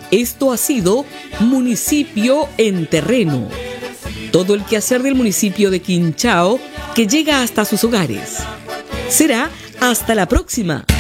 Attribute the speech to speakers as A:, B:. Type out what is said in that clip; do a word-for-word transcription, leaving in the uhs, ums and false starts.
A: Esto ha sido Municipio en Terreno. Todo el quehacer del municipio de Quinchao que llega hasta sus hogares. Será hasta la próxima.